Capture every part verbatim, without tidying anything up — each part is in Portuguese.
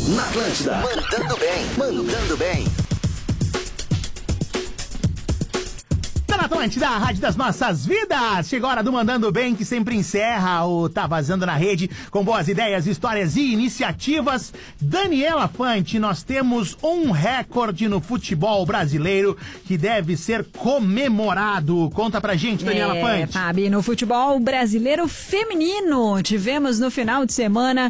Na Atlântida. Mandando bem. Mandando bem. Na Atlântida, a rádio das nossas vidas. Chegou a hora do Mandando Bem, que sempre encerra o Tá Vazando na Rede, com boas ideias, histórias e iniciativas. Daniela Fante, nós temos um recorde no futebol brasileiro que deve ser comemorado. Conta pra gente, Daniela é, Fante. Fabi, no futebol brasileiro feminino, tivemos no final de semana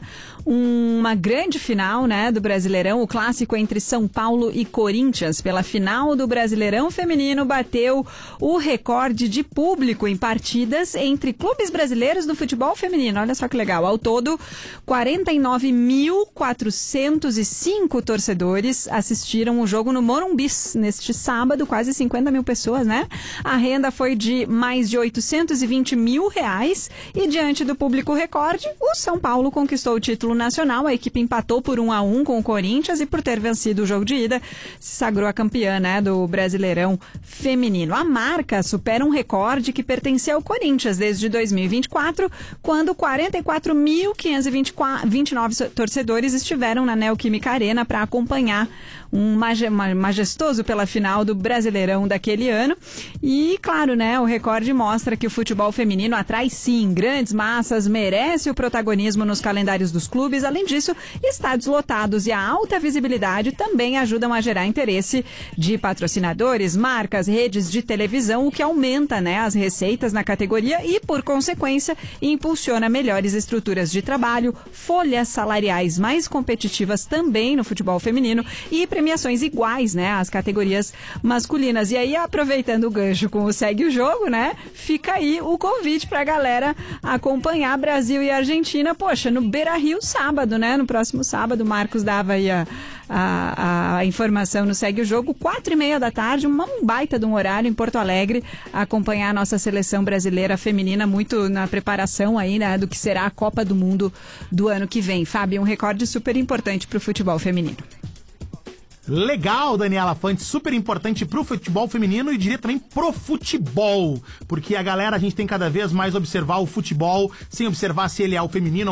uma grande final, né, do Brasileirão. O clássico entre São Paulo e Corinthians pela final do Brasileirão feminino bateu o recorde de público em partidas entre clubes brasileiros no futebol feminino. Olha só que legal. Ao todo, quarenta e nove mil quatrocentos e cinco torcedores assistiram o jogo no Morumbi neste sábado, quase cinquenta mil pessoas, né? A renda foi de mais de oitocentos e vinte mil reais e diante do público recorde, o São Paulo conquistou o título nacional. A equipe empatou por um a um com o Corinthians e por ter vencido o jogo de ida, se sagrou a campeã, né, do Brasileirão feminino. A marca supera um recorde que pertencia ao Corinthians desde dois mil e vinte e quatro, quando quarenta e quatro mil quinhentos e vinte e nove torcedores estiveram na Neoquímica Arena para acompanhar um majestoso pela final do Brasileirão daquele ano. E, claro, né, o recorde mostra que o futebol feminino atrai, sim, grandes massas, merece o protagonismo nos calendários dos clubes. Além disso, estádios lotados e a alta visibilidade também ajudam a gerar interesse de patrocinadores, marcas, redes de televisão, o que aumenta, né, as receitas na categoria e, por consequência, impulsiona melhores estruturas de trabalho, folhas salariais mais competitivas também no futebol feminino e premiações iguais, né, às categorias masculinas. E aí, aproveitando o gancho com o Segue o Jogo, né, fica aí o convite pra galera acompanhar Brasil e Argentina, poxa, no Beira-Rio sábado, né, no próximo sábado. O Marcos dava aí a, a, a informação no Segue o Jogo, quatro e meia da tarde, uma, um baita de um horário em Porto Alegre, acompanhar a nossa seleção brasileira feminina, muito na preparação aí, né, do que será a Copa do Mundo do ano que vem. Fábio, um recorde super importante pro futebol feminino. Legal, Daniela Fante, super importante pro futebol feminino e diria também pro futebol, porque a galera, a gente tem cada vez mais observar o futebol sem observar se ele é o feminino